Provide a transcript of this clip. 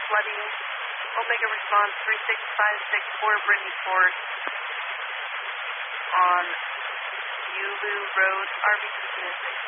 flooding. Omega response 36564 Brittany Ford on Yulu Road, RBC Unit 6.